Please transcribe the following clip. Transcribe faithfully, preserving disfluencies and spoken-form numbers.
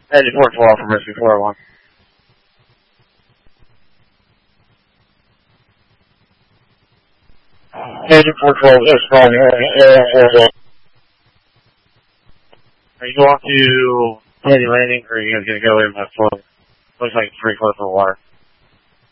Engine four twelve from Rescue four oh one. Engine four twelve is calling. Are you going to heavy landing, or are you guys going to go in by flow? Looks like it's pretty close to the water.